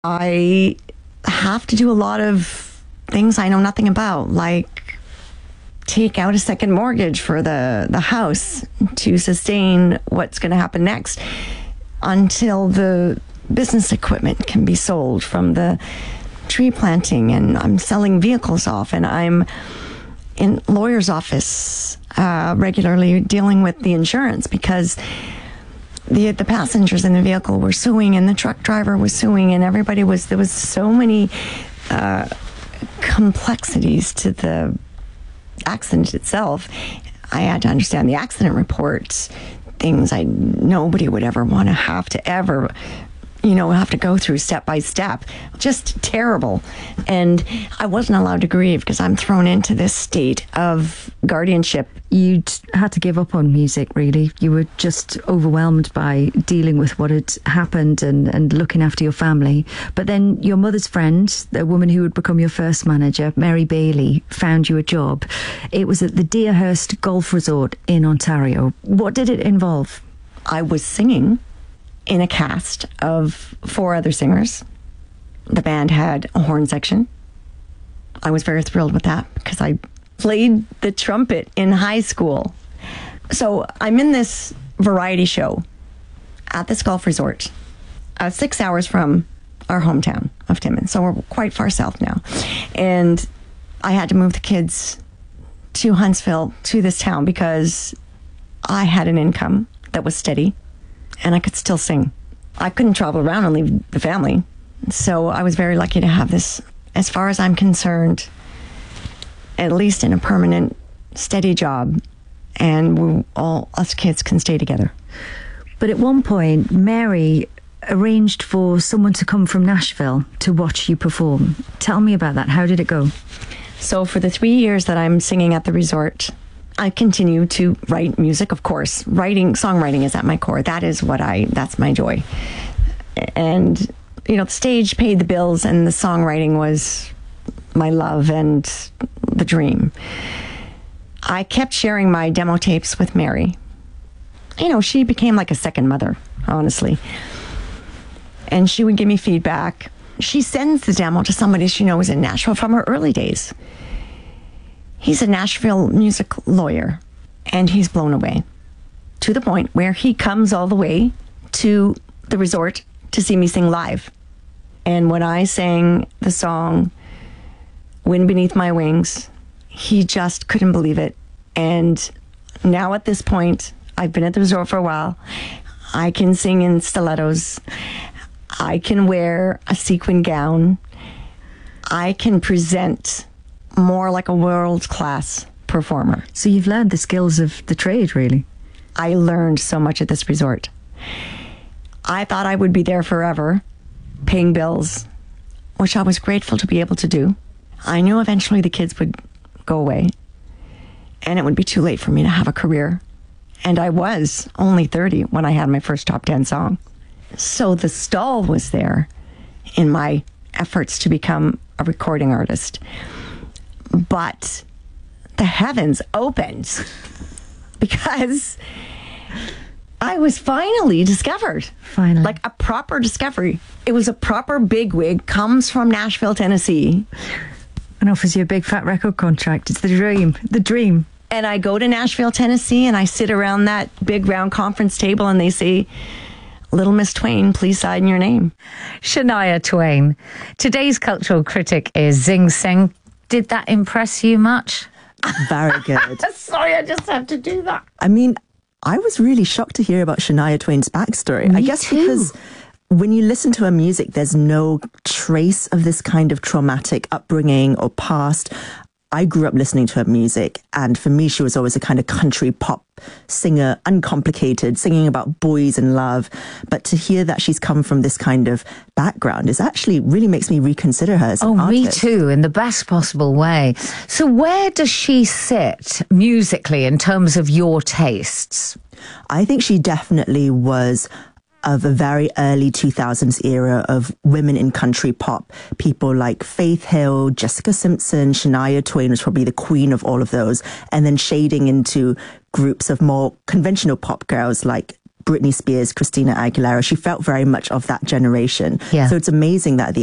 I have to do a lot of things I know nothing about, like take out a second mortgage for the house to sustain what's going to happen next until the business equipment can be sold from the tree planting, and I'm selling vehicles off, and I'm in lawyer's office regularly dealing with the insurance because the passengers in the vehicle were suing and the truck driver was suing, and there was so many complexities to the accident itself. I had to understand the accident reports, things nobody would ever want to have to go through step by step. Just terrible. And I wasn't allowed to grieve because I'm thrown into this state of guardianship. You'd had to give up on music, really. You were just overwhelmed by dealing with what had happened and looking after your family. But then your mother's friend, the woman who would become your first manager, Mary Bailey, found you a job. It was at the Deerhurst Golf Resort in Ontario. What did it involve? I was singing in a cast of 4 other singers. The band had a horn section. I was very thrilled with that because I played the trumpet in high school. So I'm in this variety show at this golf resort, 6 hours from our hometown of Timmins. So we're quite far south now. And I had to move the kids to Huntsville, to this town, because I had an income that was steady and I could still sing. I couldn't travel around and leave the family. So I was very lucky to have this, as far as I'm concerned, at least in a permanent, steady job, and all us kids can stay together. But at one point, Mary arranged for someone to come from Nashville to watch you perform. Tell me about that. How did it go? So for the 3 years that I'm singing at the resort, I continue to write music, of course. Songwriting is at my core. That's my joy. And, the stage paid the bills and the songwriting was my love and the dream. I kept sharing my demo tapes with Mary. She became like a second mother, honestly. And she would give me feedback. She sends the demo to somebody she knows in Nashville from her early days. He's a Nashville music lawyer, and he's blown away to the point where he comes all the way to the resort to see me sing live. And when I sang the song Wind Beneath My Wings, he just couldn't believe it. And now at this point, I've been at the resort for a while. I can sing in stilettos. I can wear a sequin gown. I can present more like a world-class performer. So you've learned the skills of the trade, really. I learned so much at this resort. I thought I would be there forever, paying bills, which I was grateful to be able to do. I knew eventually the kids would go away, and it would be too late for me to have a career. And I was only 30 when I had my first top 10 song. So the stall was there in my efforts to become a recording artist. But the heavens opened because I was finally discovered. Finally. Like a proper discovery. It was a proper bigwig, comes from Nashville, Tennessee. And offers you a big fat record contract. It's the dream. The dream. And I go to Nashville, Tennessee, and I sit around that big round conference table and they say, "Little Miss Twain, please sign your name." Shania Twain. Today's cultural critic is Zing Singh. Did that impress you much? Very good. Sorry, I just had to do that. I mean, I was really shocked to hear about Shania Twain's backstory. I guess because when you listen to her music, there's no trace of this kind of traumatic upbringing or past. I grew up listening to her music, and for me, she was always a kind of country pop singer, uncomplicated, singing about boys and love. But to hear that she's come from this kind of background is actually really makes me reconsider her as an artist. Me too, in the best possible way. So where does she sit musically in terms of your tastes? I think she definitely was of a very early 2000s era of women in country pop. People like Faith Hill, Jessica Simpson, Shania Twain was probably the queen of all of those. And then shading into groups of more conventional pop girls like Britney Spears, Christina Aguilera. She felt very much of that generation. Yeah. So it's amazing that at the